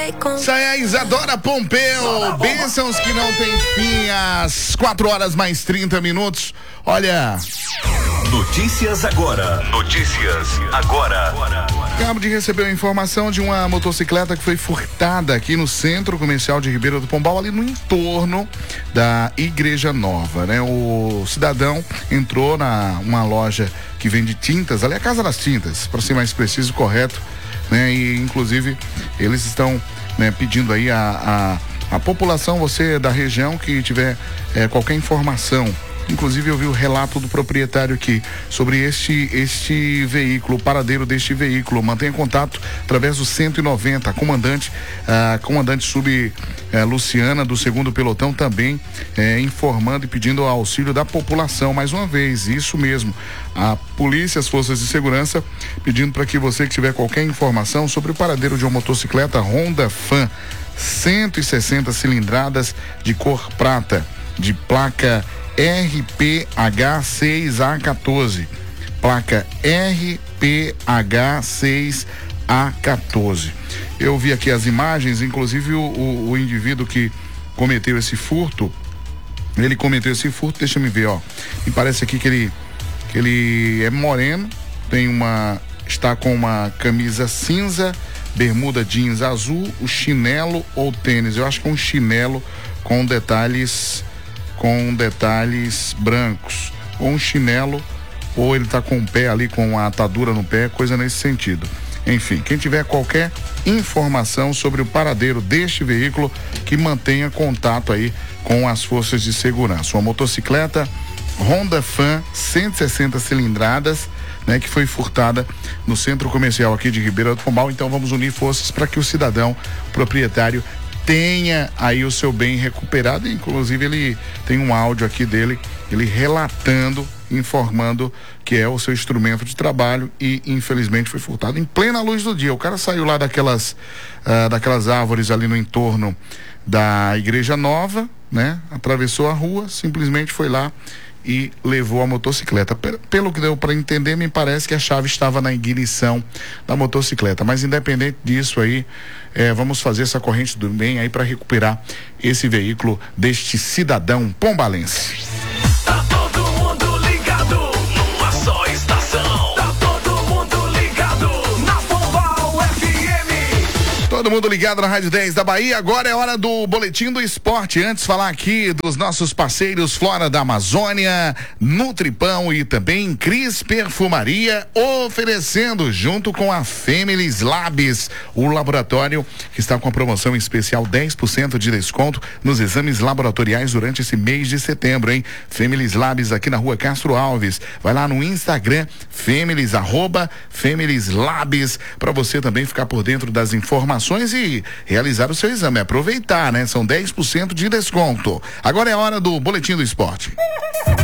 Essa é a Isadora Pompeu, bênçãos que não tem fim, às 4h mais 30. Olha, Notícias agora. acabo de receber a informação de uma motocicleta que foi furtada aqui no centro comercial de Ribeira do Pombal, ali no entorno da Igreja Nova, né? O cidadão entrou uma loja que vende tintas, ali é a Casa das Tintas, para ser mais preciso, correto, né? E inclusive eles estão, né, pedindo aí a população, você da região que tiver qualquer informação. Inclusive eu vi o relato do proprietário aqui sobre este veículo, o paradeiro deste veículo. Mantenha contato através do 190, comandante sub Luciana do 2º pelotão também informando e pedindo auxílio da população. Mais uma vez, isso mesmo, a polícia, as forças de segurança pedindo para que você que tiver qualquer informação sobre o paradeiro de uma motocicleta Honda Fan 160 cilindradas de cor prata, de placa RPH6A14, placa RPH6A14. Eu vi aqui as imagens, inclusive o indivíduo que cometeu esse furto, deixa eu me ver, ó. E parece aqui que ele é moreno, está com uma camisa cinza, bermuda jeans azul, o chinelo ou tênis, eu acho que é um chinelo com detalhes brancos, ou um chinelo, ou ele tá com o pé ali com a atadura no pé, coisa nesse sentido. Enfim, quem tiver qualquer informação sobre o paradeiro deste veículo, que mantenha contato aí com as forças de segurança. Uma motocicleta Honda Fan 160 cilindradas, né, que foi furtada no centro comercial aqui de Ribeira do Pombal. Então vamos unir forças para que o cidadão proprietário tenha aí o seu bem recuperado. Inclusive ele tem um áudio aqui dele, ele relatando, informando que é o seu instrumento de trabalho e infelizmente foi furtado em plena luz do dia. O cara saiu lá daquelas árvores ali no entorno da Igreja Nova, né? Atravessou a rua, simplesmente foi lá e levou a motocicleta. Pelo que deu para entender, me parece que a chave estava na ignição da motocicleta, mas independente disso aí, vamos fazer essa corrente do bem aí para recuperar esse veículo deste cidadão pombalense. Tá todo mundo ligado numa só estação. Tá todo mundo ligado na Pombal FM. Todo mundo ligado na Rádio 10 da Bahia. Agora é hora do Boletim do Esporte. Antes falar aqui dos nossos parceiros Flora da Amazônia, Nutripão e também Cris Perfumaria, oferecendo junto com a Femilis Labs, o laboratório que está com a promoção especial 10% de desconto nos exames laboratoriais durante esse mês de setembro, hein? Femilis Labs aqui na Rua Castro Alves. Vai lá no Instagram, Femilis, @Femilis Labs, para você também ficar por dentro das informações e realizar o seu exame. Aproveitar, né? São 10% de desconto. Agora é hora do Boletim do Esporte.